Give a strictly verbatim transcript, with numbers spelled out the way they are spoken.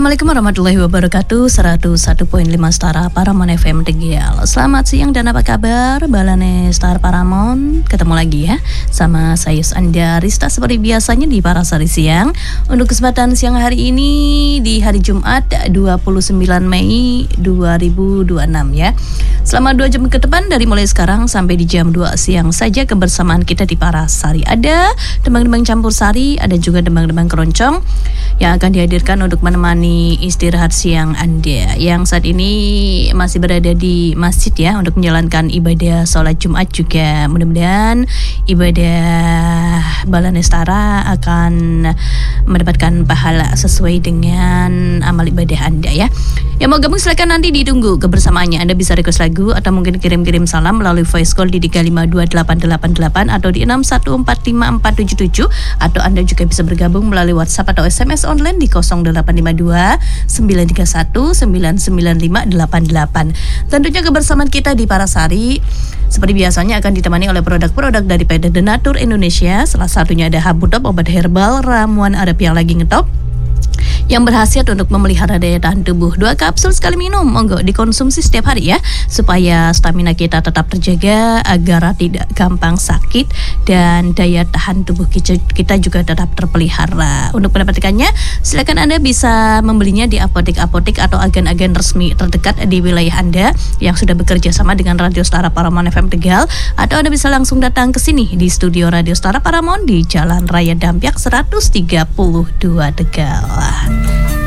Assalamualaikum warahmatullahi wabarakatuh. seratus satu koma lima Setara Paramon F M Tegal. Selamat siang dan apa kabar Balane Star Paramon. Ketemu lagi ya sama saya Anda Rista seperti biasanya di Parasari Siang. Untuk kesempatan siang hari ini di hari Jumat dua puluh sembilan Mei dua ribu dua puluh enam ya. Selama dua jam ke depan dari mulai sekarang sampai di jam dua siang saja kebersamaan kita di Parasari. Ada dembang-dembang campur sari, ada juga dembang-dembang keroncong yang akan dihadirkan untuk menemani istirahat siang Anda yang saat ini masih berada di masjid ya untuk menjalankan ibadah sholat Jumat juga. Mudah-mudahan ibadah Balane Setara akan mendapatkan pahala sesuai dengan amal ibadah Anda ya. Yang mau gabung silakan nanti ditunggu kebersamaannya. Anda bisa request lagu atau mungkin kirim-kirim salam melalui voice call di tiga lima dua delapan delapan delapan atau di enam satu empat lima empat tujuh tujuh, atau Anda juga bisa bergabung melalui WhatsApp atau S M S online di nol delapan lima dua sembilan tiga satu sembilan sembilan lima delapan delapan. Tentunya kebersamaan kita di Parasari seperti biasanya akan ditemani oleh produk-produk dari P T The Natur Indonesia. Salah satunya ada Habutop, obat herbal ramuan Arab yang lagi ngetop yang berkhasiat untuk memelihara daya tahan tubuh. Dua kapsul sekali minum, monggo dikonsumsi setiap hari ya, supaya stamina kita tetap terjaga agar tidak gampang sakit dan daya tahan tubuh kita juga tetap terpelihara. Untuk mendapatkannya, silakan Anda bisa membelinya di apotek-apotek atau agen-agen resmi terdekat di wilayah Anda yang sudah bekerja sama dengan Radio Setara Paramon F M Tegal, atau Anda bisa langsung datang ke sini di studio Radio Setara Paramon di Jalan Raya Dampiak seratus tiga puluh dua Tegal.